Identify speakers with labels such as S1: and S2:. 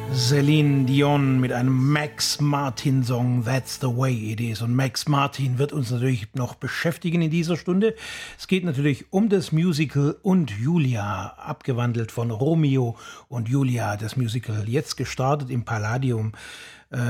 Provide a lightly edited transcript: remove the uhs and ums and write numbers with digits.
S1: Celine Dion mit einem Max Martin-Song, That's the Way It Is. Und Max Martin wird uns natürlich noch beschäftigen in dieser Stunde. Es geht natürlich um das Musical und Julia, abgewandelt von Romeo und Julia, das Musical, jetzt gestartet im Palladium.